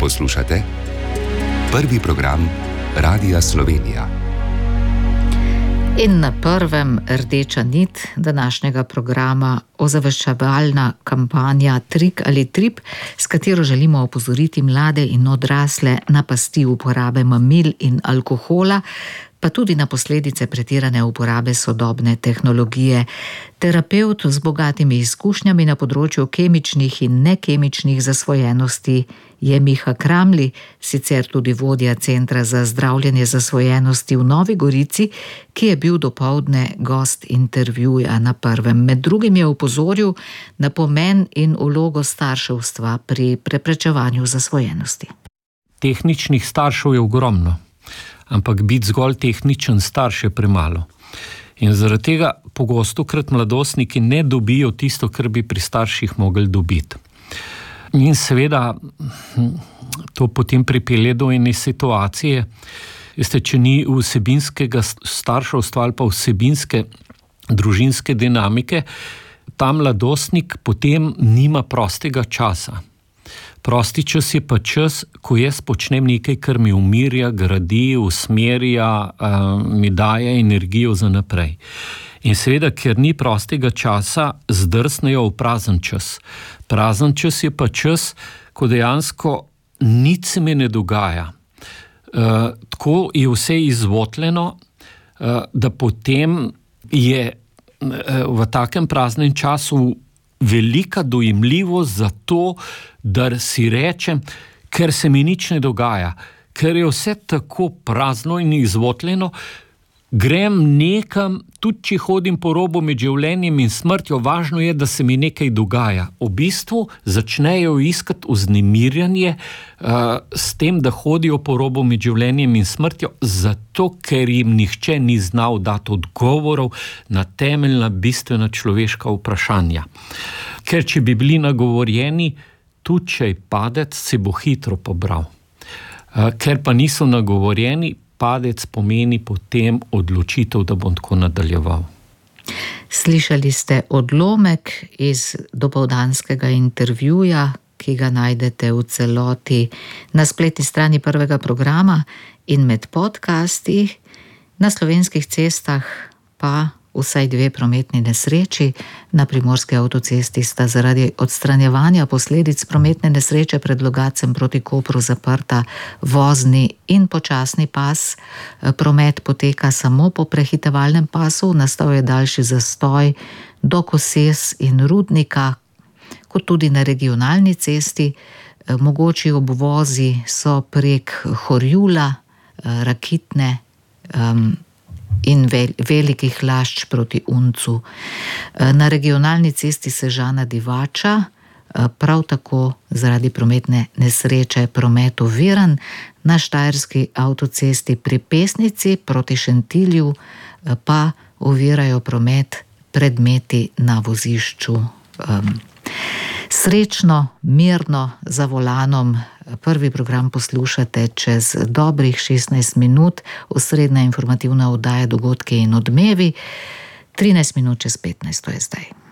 Poslušate prvi program Radia Slovenija. In na prvem rdeča nit današnjega programa ozaveščevalna kampanja Trik ali trip, s katero želimo opozoriti mlade in odrasle na pasti uporabe mamil in alkohola, pa tudi na posledice pretirane uporabe sodobne tehnologije. Terapevt z bogatimi izkušnjami na področju kemičnih in nekemičnih zasvojenosti je Miha Kramli, sicer tudi vodja Centra za zdravljenje zasvojenosti v Novi Gorici, ki je bil dopoldne gost intervjuja na prvem. Med drugim je opozoril na pomen in vlogo starševstva pri preprečevanju zasvojenosti. Tehničnih staršev je ogromno, ampak biti zgolj tehničen starš je premalo. In zaradi tega pogostokrat mladostniki ne dobijo tisto, kar bi pri starših mogli dobiti. In seveda to potem pripelje do ene situacije, če ni vsebinskega starševstva ali pa vsebinske družinske dinamike, ta mladostnik potem nima prostega časa. Prosti čas je pa čas, ko jaz počnem nekaj, kar mi umirja, gradi, usmerja, mi daje energijo za naprej. In seveda, ker ni prostega časa, zdrsnejo v prazen čas. Prazen čas je pa čas, ko dejansko nič se mi ne dogaja. Tako je vse izvotljeno, da potem je v takem praznem času velika dojemljivost za to, da si rečem, ker se mi nič ne dogaja, ker je vse tako prazno in izvotljeno, grem nekam, tudi če hodim po robu med življenjem in smrtjo, važno je, da se mi nekaj dogaja. V bistvu začnejo iskati vznemirjanje s tem, da hodijo po robu med življenjem in smrtjo, zato ker jim nihče ni znal dati odgovorov na temeljna, bistvena človeška vprašanja. Ker če bi bili nagovorjeni, tudi če je padec, se bo hitro pobral. Ker pa niso nagovorjeni, padec pomeni potem odločitev, da bom tako nadaljeval. Slišali ste odlomek iz dopoldanskega intervjuja, ki ga najdete v celoti na spletni strani prvega programa in med podcasti. Na slovenskih cestah pa vsaj 2 prometni nesreči. Na primorski avtocesti sta zaradi odstranjevanja posledic prometne nesreče pred Logatcem proti Kopru zaprta vozni in počasni pas. Promet poteka samo po prehitevalnem pasu, nastal je daljši zastoj do Koses in Rudnika, kot tudi na regionalni cesti. Mogoči obvozi so prek Horjula, Rakitne in Velikih Lašč proti Uncu. Na regionalni cesti Sežana-Divača prav tako zaradi prometne nesreče promet oviran. Na štajerski avtocesti pri Pesnici proti Šentilju pa ovirajo promet predmeti na vozišču. Srečno, mirno za volanom. Prvi program poslušate čez dobrih 16 minut, osrednja informativna oddaja Dogodki in odmevi. 13 minut čez 15, to je zdaj.